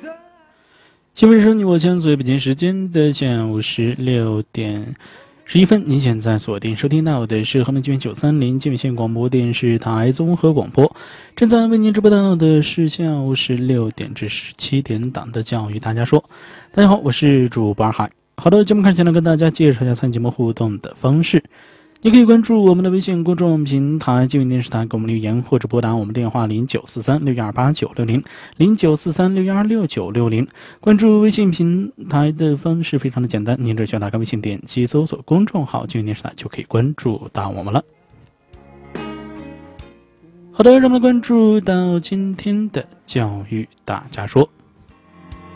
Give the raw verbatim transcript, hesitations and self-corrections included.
新闻声你我相随，北京时间的下午十六点十一分，您现在锁定收听到的是河门剧院九三零金源县广播电视台综合广播，正在为您直播到的是下午十六点至十七点档的教育大家说。大家好，我是主播海。好的，节目开始前呢，跟大家介绍一下参与节目互动的方式。你可以关注我们的微信公众平台金源电视台，给我们留言或者拨打我们电话零九四三六一二八九六零零九四三六一二六九六零。关注微信平台的方式非常的简单，您只需要打开微信，点击搜索公众号金源电视台就可以关注到我们了。好的，让我们来关注到今天的教育大家说。